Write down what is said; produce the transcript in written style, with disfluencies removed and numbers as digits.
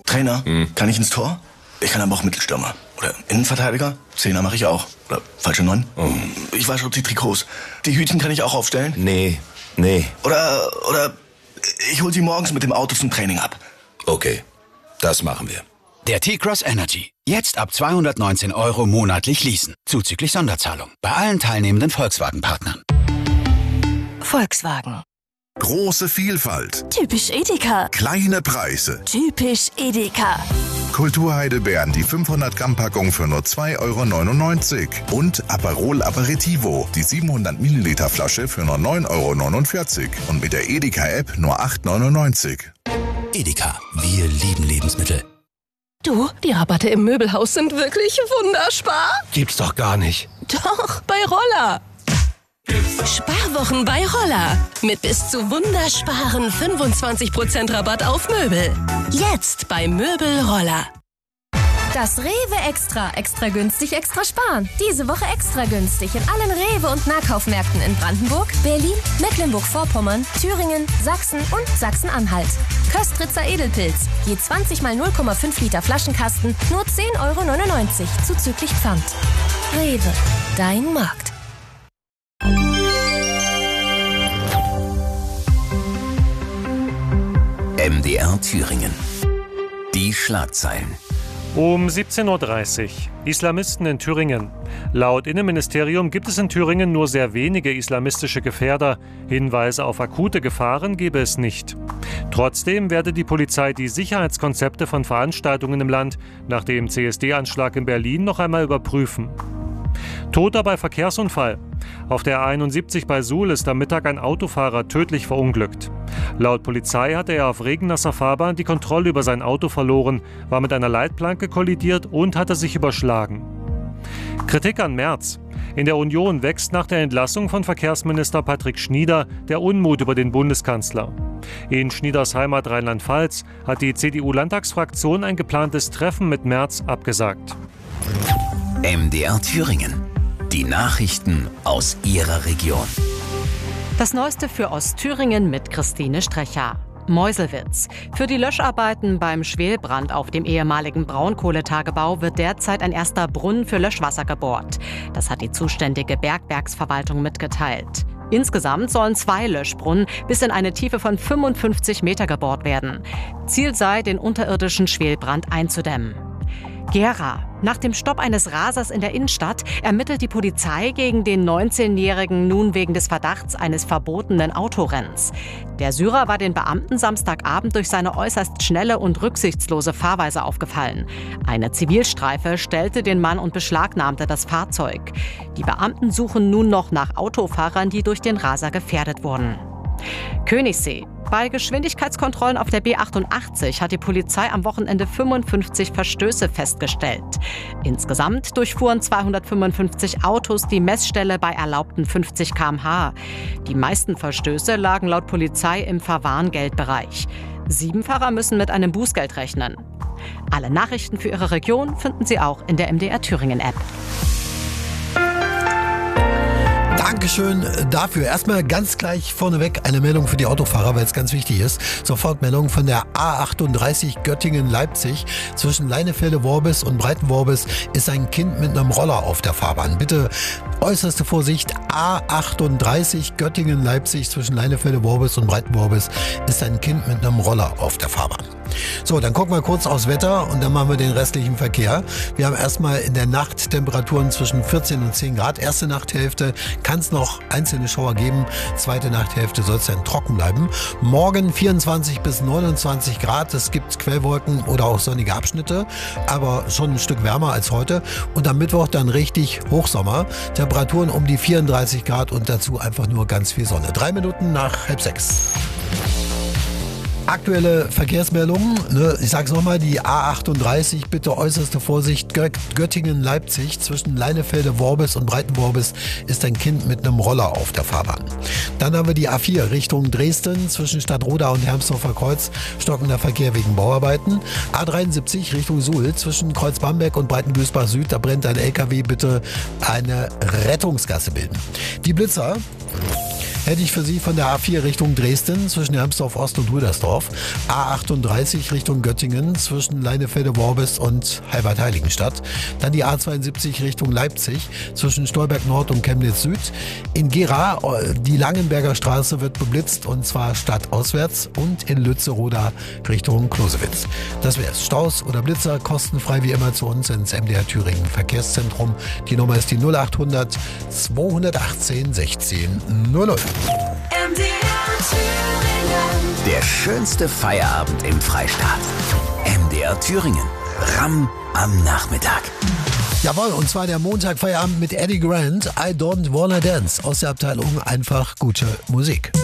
Trainer, kann ich ins Tor? Ich kann aber auch Mittelstürmer. Oder Innenverteidiger? Zehner mache ich auch. Oder falsche 9? Ich wasche auch die Trikots. Die Hütchen kann ich auch aufstellen? Nee. Oder ich hol sie morgens mit dem Auto zum Training ab. Okay, das machen wir. Der T-Cross Energy. Jetzt ab 219 € monatlich leasen. Zuzüglich Sonderzahlung. Bei allen teilnehmenden Volkswagen-Partnern. Volkswagen. Große Vielfalt. Typisch Edeka. Kleine Preise. Typisch Edeka. Kulturheidelbeeren, die 500 Gramm Packung für nur 2,99 € und Aperol Aperitivo, die 700 Milliliter Flasche für nur 9,49 € und mit der Edeka App nur 8,99 €. Edeka. Wir lieben Lebensmittel. Du, die Rabatte im Möbelhaus sind wirklich wunderspar. Gibt's doch gar nicht. Doch, bei Roller. Sparwochen bei Roller. Mit bis zu wundersparen 25% Rabatt auf Möbel. Jetzt bei Möbel Roller. Das Rewe Extra. Extra günstig, extra sparen. Diese Woche extra günstig in allen Rewe- und Nahkaufmärkten in Brandenburg, Berlin, Mecklenburg-Vorpommern, Thüringen, Sachsen und Sachsen-Anhalt. Köstritzer Edelpilz. Je 20 mal 0,5 Liter Flaschenkasten, nur 10,99 € zuzüglich Pfand. Rewe. Dein Markt. MDR Thüringen. Die Schlagzeilen. Um 17:30 Uhr. Islamisten in Thüringen. Laut Innenministerium gibt es in Thüringen nur sehr wenige islamistische Gefährder. Hinweise auf akute Gefahren gebe es nicht. Trotzdem werde die Polizei die Sicherheitskonzepte von Veranstaltungen im Land nach dem CSD-Anschlag in Berlin noch einmal überprüfen. Toter bei Verkehrsunfall. Auf der A71 bei Suhl ist am Mittag ein Autofahrer tödlich verunglückt. Laut Polizei hatte er auf regennasser Fahrbahn die Kontrolle über sein Auto verloren, war mit einer Leitplanke kollidiert und hatte sich überschlagen. Kritik an Merz. In der Union wächst nach der Entlassung von Verkehrsminister Patrick Schnieder der Unmut über den Bundeskanzler. In Schnieders Heimat Rheinland-Pfalz hat die CDU-Landtagsfraktion ein geplantes Treffen mit Merz abgesagt. MDR Thüringen. Die Nachrichten aus Ihrer Region. Das Neueste für Ostthüringen mit Christine Strecher. Meuselwitz. Für die Löscharbeiten beim Schwelbrand auf dem ehemaligen Braunkohletagebau wird derzeit ein erster Brunnen für Löschwasser gebohrt. Das hat die zuständige Bergwerksverwaltung mitgeteilt. Insgesamt sollen 2 Löschbrunnen bis in eine Tiefe von 55 Meter gebohrt werden. Ziel sei, den unterirdischen Schwelbrand einzudämmen. Gera. Nach dem Stopp eines Rasers in der Innenstadt ermittelt die Polizei gegen den 19-Jährigen nun wegen des Verdachts eines verbotenen Autorennens. Der Syrer war den Beamten Samstagabend durch seine äußerst schnelle und rücksichtslose Fahrweise aufgefallen. Eine Zivilstreife stellte den Mann und beschlagnahmte das Fahrzeug. Die Beamten suchen nun noch nach Autofahrern, die durch den Raser gefährdet wurden. Königssee. Bei Geschwindigkeitskontrollen auf der B88 hat die Polizei am Wochenende 55 Verstöße festgestellt. Insgesamt durchfuhren 255 Autos die Messstelle bei erlaubten 50 km/h. Die meisten Verstöße lagen laut Polizei im Verwarngeldbereich. 7 Fahrer müssen mit einem Bußgeld rechnen. Alle Nachrichten für Ihre Region finden Sie auch in der MDR Thüringen App. Dankeschön dafür. Erstmal ganz gleich vorneweg eine Meldung für die Autofahrer, weil es ganz wichtig ist. Sofortmeldung von der A38 Göttingen-Leipzig. Zwischen Leinefelde-Worbis und Breitenworbis ist ein Kind mit einem Roller auf der Fahrbahn. Bitte äußerste Vorsicht. A38 Göttingen-Leipzig zwischen Leinefelde-Worbis und Breitenworbis ist ein Kind mit einem Roller auf der Fahrbahn. So, dann gucken wir kurz aufs Wetter und dann machen wir den restlichen Verkehr. Wir haben erstmal in der Nacht Temperaturen zwischen 14 und 10 Grad. Erste Nachthälfte kann es noch einzelne Schauer geben. Zweite Nachthälfte soll es dann trocken bleiben. Morgen 24 bis 29 Grad. Es gibt Quellwolken oder auch sonnige Abschnitte, aber schon ein Stück wärmer als heute. Und am Mittwoch dann richtig Hochsommer. Temperaturen um die 34 Grad und dazu einfach nur ganz viel Sonne. 3 Minuten nach 5:30. Aktuelle Verkehrsmeldungen, ich sag's nochmal, die A38, bitte äußerste Vorsicht, Göttingen-Leipzig zwischen Leinefelde-Worbis und Breitenworbis ist ein Kind mit einem Roller auf der Fahrbahn. Dann haben wir die A4 Richtung Dresden zwischen Stadtroda und Hermsdorfer Kreuz, stockender Verkehr wegen Bauarbeiten. A73 Richtung Suhl zwischen Kreuz Bamberg und Breitenbüßbach Süd, da brennt ein LKW, bitte eine Rettungsgasse bilden. Die Blitzer. hätte ich für Sie von der A4 Richtung Dresden zwischen Hermsdorf Ost und Rüdersdorf, A38 Richtung Göttingen zwischen Leinefelde-Worbis und Halbert-Heiligenstadt, dann die A72 Richtung Leipzig zwischen Stolberg Nord und Chemnitz Süd. In Gera, die Langenberger Straße wird beblitzt und zwar stadtauswärts und in Lützeroda Richtung Closewitz. Das wär's. Staus oder Blitzer kostenfrei wie immer zu uns ins MDR Thüringen Verkehrszentrum. Die Nummer ist die 0800 218 16 00. Der schönste Feierabend im Freistaat. MDR Thüringen. Ramm am Nachmittag. Jawohl, und zwar der Montag Feierabend mit Eddie Grant. I Don't Wanna Dance aus der Abteilung Einfach gute Musik.